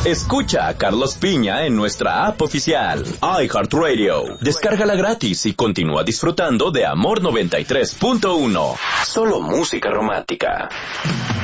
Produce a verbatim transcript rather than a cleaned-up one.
Escucha a Carlos Piña en nuestra app oficial, iHeartRadio. Descárgala gratis y continúa disfrutando de Amor noventa y tres punto uno. Solo música romántica.